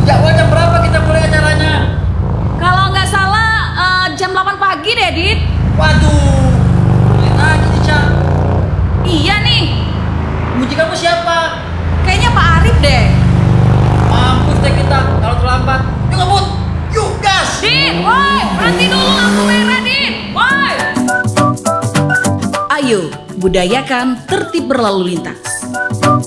Jadwal jam berapa kita mulai acaranya? Kalau nggak salah jam 8 pagi deh, Dit. Waduh, lihat aja nih, Cak. Iya nih, Muji kamu siapa? kayaknya Pak Arif deh. Mampus deh kita kalau terlambat. Yuk ngebut, yuk gas. Dit, woi, berhenti dulu lampu merah, Dit. Woi. Ayo, budayakan tertib berlalu lintas.